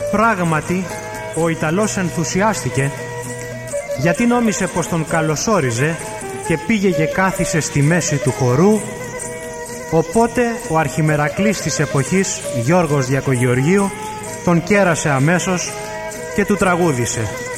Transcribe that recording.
Πράγματι, ο Ιταλός ενθουσιάστηκε, γιατί νόμισε πως τον καλωσόριζε και πήγε και κάθισε στη μέση του χορού. Οπότε ο αρχιμερακλής της εποχής, Γιώργος Διακογεωργίου, τον κέρασε αμέσως και του τραγούδισε.